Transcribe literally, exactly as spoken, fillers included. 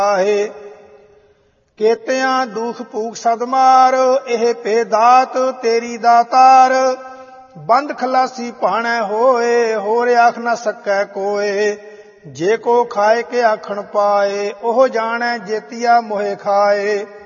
ਆਹੇ ਕੇਤਿਆਂ ਦੁਖ ਭੂਖ ਸਦਮਾਰ, ਇਹ ਭੇ ਦਾਤ ਤੇਰੀ ਦਾਤਾਰ। ਬੰਦ ਖਲਾਸੀ ਭਾਣੈ ਹੋਏ, ਹੋਰ ਆਖ ਨਾ ਸਕੈ ਕੋਏ। ਜੇ ਕੋ ਖਾਏ ਕੇ ਆਖਣ ਪਾਏ, ਉਹ ਜਾਣੈ ਜੇਤੀਆ ਮੋਹਿ ਖਾਏ।